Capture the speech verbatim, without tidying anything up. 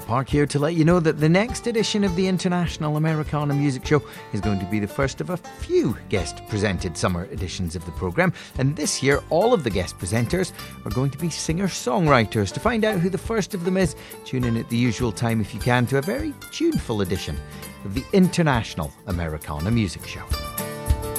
Park here to let you know that the next edition of the International Americana Music Show is going to be the first of a few guest-presented summer editions of the programme. And this year, all of the guest presenters are going to be singer-songwriters. To find out who the first of them is, tune in at the usual time if you can to a very tuneful edition of the International Americana Music Show.